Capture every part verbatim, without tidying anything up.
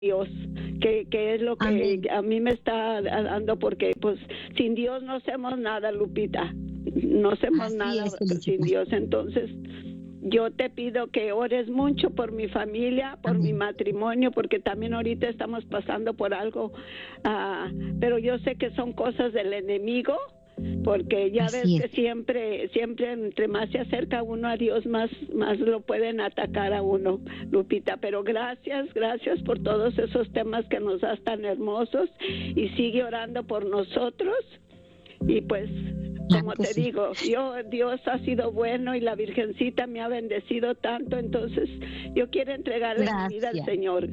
Dios, que, que es lo que Amén. a mí me está dando, porque pues sin Dios no hacemos nada, Lupita, no hacemos Así nada es, Felicita. sin Dios. Entonces yo te pido que ores mucho por mi familia, por Amén. mi matrimonio, porque también ahorita estamos pasando por algo, uh, pero yo sé que son cosas del enemigo, porque ya Así ves es. que siempre, siempre entre más se acerca uno a Dios, más, más lo pueden atacar a uno, Lupita. Pero gracias, gracias por todos esos temas que nos das tan hermosos, y sigue orando por nosotros. Y pues, Claro como que te sí. digo, yo, Dios ha sido bueno y la Virgencita me ha bendecido tanto, entonces yo quiero entregarle mi vida al Gracias. Señor.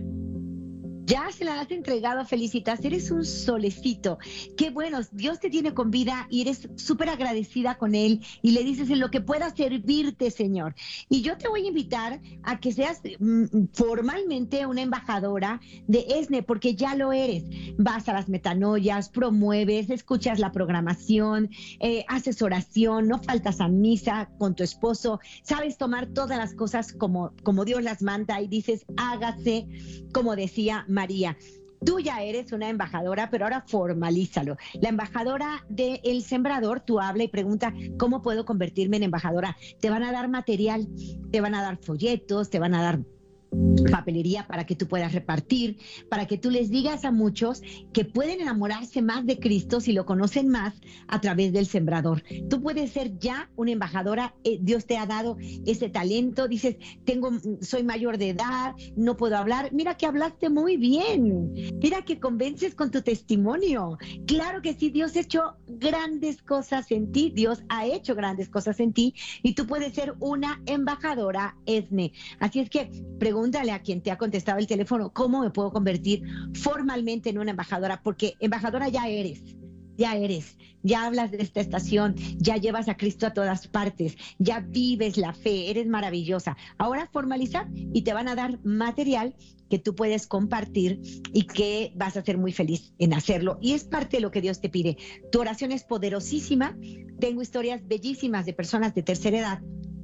Ya se la has entregado, Felicitas, eres un solecito. Qué bueno, Dios te tiene con vida y eres súper agradecida con Él y le dices en lo que pueda servirte, Señor. Y yo te voy a invitar a que seas mm, formalmente una embajadora de ESNE, porque ya lo eres. Vas a las metanoias, promueves, escuchas la programación, eh, haces oración, no faltas a misa con tu esposo, sabes tomar todas las cosas como, como Dios las manda y dices, hágase, como decía María. Tú ya eres una embajadora, pero ahora formalízalo. La embajadora de El Sembrador, tú habla y pregunta, ¿cómo puedo convertirme en embajadora? Te van a dar material, te van a dar folletos, te van a dar papelería para que tú puedas repartir, para que tú les digas a muchos que pueden enamorarse más de Cristo si lo conocen más a través del Sembrador. Tú puedes ser ya una embajadora, eh, Dios te ha dado ese talento, dices, tengo, soy mayor de edad, no puedo hablar, mira que hablaste muy bien, mira que convences con tu testimonio, claro que sí, Dios ha hecho grandes cosas en ti, Dios ha hecho grandes cosas en ti y tú puedes ser una embajadora ESNE, así es que pregúntale a quien te ha contestado el teléfono, ¿cómo me puedo convertir formalmente en una embajadora? Porque embajadora ya eres, ya eres, ya hablas de esta estación, ya llevas a Cristo a todas partes, ya vives la fe, eres maravillosa. Ahora formalizar y te van a dar material que tú puedes compartir y que vas a ser muy feliz en hacerlo. Y es parte de lo que Dios te pide. Tu oración es poderosísima. Tengo historias bellísimas de personas de tercera edad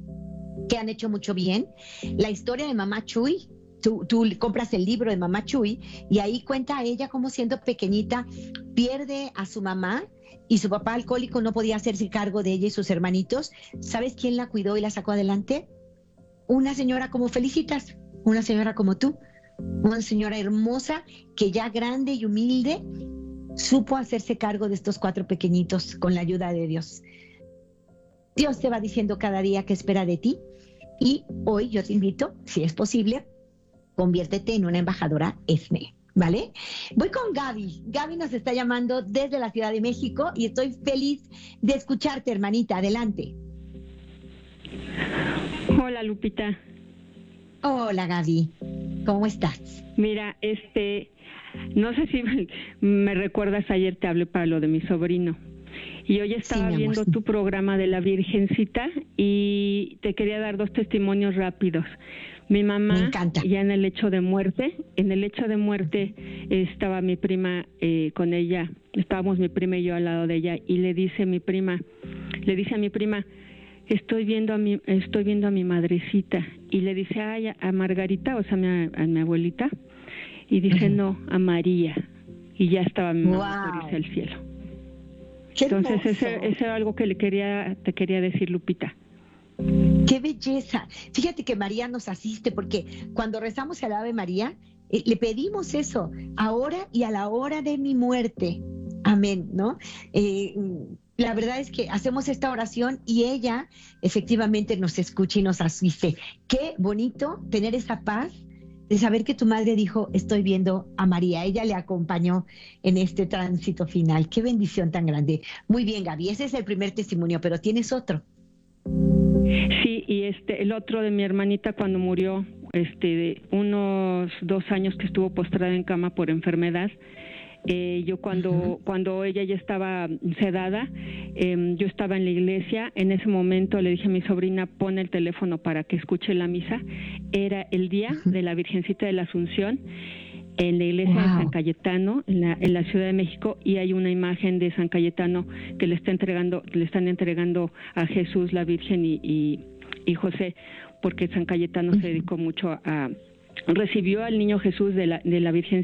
que han hecho mucho bien. La historia de Mamá Chuy, tú, tú compras el libro de Mamá Chuy y ahí cuenta a ella cómo siendo pequeñita pierde a su mamá y su papá alcohólico no podía hacerse cargo de ella y sus hermanitos. ¿Sabes quién la cuidó y la sacó adelante? Una señora como Felicitas, una señora como tú, una señora hermosa que ya grande y humilde supo hacerse cargo de estos cuatro pequeñitos con la ayuda de Dios. Dios te va diciendo cada día qué espera de ti y hoy yo te invito, si es posible, conviértete en una embajadora ESNE, ¿vale? Voy con Gaby. Gaby nos está llamando desde la Ciudad de México y estoy feliz de escucharte, hermanita. Adelante. Hola, Lupita. Hola, Gaby. ¿Cómo estás? Mira, este, no sé si me recuerdas, ayer te hablé para lo de mi sobrino. Y hoy estaba sí, viendo tu programa de la Virgencita y te quería dar dos testimonios rápidos. Mi mamá, ya en el lecho de muerte, en el lecho de muerte estaba mi prima eh, con ella, estábamos mi prima y yo al lado de ella y le dice mi prima, le dice a mi prima, estoy viendo a mi, estoy viendo a mi madrecita, y le dice ay, a Margarita, o sea, a mi, a mi abuelita, y dice uh-huh. no, a María, y ya estaba mi mamá por irse al cielo. Entonces ese, ese era algo que le quería, te quería decir, Lupita. ¡Qué belleza! Fíjate que María nos asiste, porque cuando rezamos el Ave María, eh, le pedimos eso, ahora y a la hora de mi muerte. Amén, ¿no? Eh, la verdad es que hacemos esta oración y ella efectivamente nos escucha y nos asiste. Qué bonito tener esa paz de saber que tu madre dijo, estoy viendo a María, ella le acompañó en este tránsito final. Qué bendición tan grande. Muy bien, Gaby, ese es el primer testimonio, pero tienes otro. Sí, y este, el otro de mi hermanita cuando murió, este, de unos dos años que estuvo postrada en cama por enfermedad. Eh, yo cuando uh-huh. cuando ella ya estaba sedada, eh, yo estaba en la iglesia, en ese momento le dije a mi sobrina, pon el teléfono para que escuche la misa. Era el día uh-huh. de la Virgencita de la Asunción, en la iglesia wow. de San Cayetano, en la, en la Ciudad de México, y hay una imagen de San Cayetano que le está entregando, le están entregando a Jesús, la Virgen y, y, y José, porque San Cayetano uh-huh. se dedicó mucho a recibió al niño Jesús de la, de la Virgen